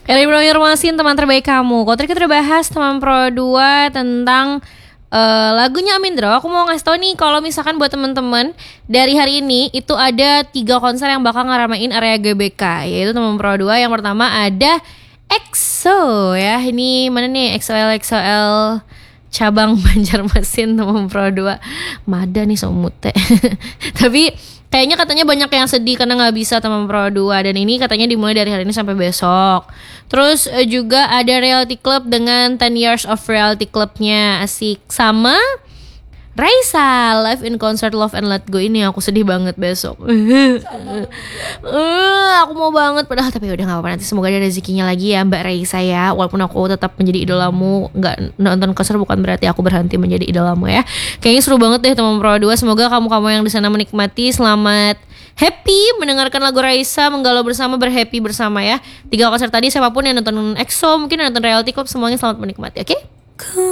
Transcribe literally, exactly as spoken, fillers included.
Informasi teman terbaik kamu. Kalau tadi kita udah bahas teman Pro dua tentang uh, lagunya Amindro. Aku mau ngasih tau nih kalau misalkan buat teman-teman dari hari ini itu ada tiga konser yang bakal ngeramein area G B K, yaitu teman Pro dua. Yang pertama ada EXO ya. Ini mana nih X O L X O L cabang Banjarmasin teman Pro dua. Mada nih somute. Tapi kayaknya katanya banyak yang sedih karena gak bisa teman Pro dua. Dan ini katanya dimulai dari hari ini sampai besok. Terus uh, juga ada Reality Club dengan ten years of Reality Clubnya. Asik. Sama Raisa live in concert Love and Let Go. Ini aku sedih banget besok. uh, Aku mau banget. Padahal tapi udah gak apa-apa. Nanti semoga ada rezekinya lagi ya Mbak Raisa ya. Walaupun aku tetap menjadi idolamu, gak nonton konser bukan berarti aku berhenti menjadi idolamu ya. Kayaknya seru banget deh teman Pro dua. Semoga kamu-kamu yang di sana menikmati. Selamat happy mendengarkan lagu Raisa, menggalau bersama, berhappy bersama ya. Tiga konser tadi, siapapun yang nonton EXO, mungkin yang nonton Reality Club, semuanya selamat menikmati. Oke okay?